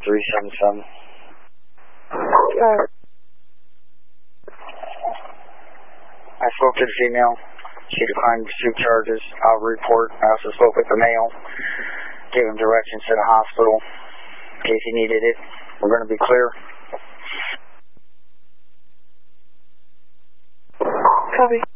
377. I spoke to the female. She declined to pursue charges. I'll report. I also spoke with the male. Gave him directions to the hospital in case he needed it. We're going to be clear. Copy.